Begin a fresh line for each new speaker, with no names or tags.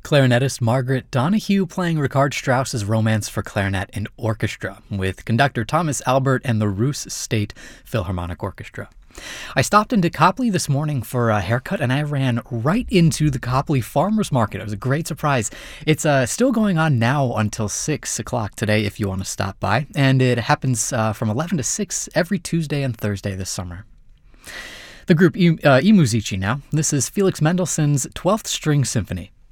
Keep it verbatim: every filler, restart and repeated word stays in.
Clarinetist Margaret Donahue playing Richard Strauss's Romance for Clarinet and Orchestra with conductor Thomas Albert and the Roos State Philharmonic Orchestra. I stopped into Copley this morning for a haircut, and I ran right into the Copley Farmers Market. It was a great surprise. It's uh, still going on now until six o'clock today if you want to stop by, and it happens uh, from eleven to six every Tuesday and Thursday this summer. The group I, uh, I Musici now. This is Felix Mendelssohn's twelfth String Symphony.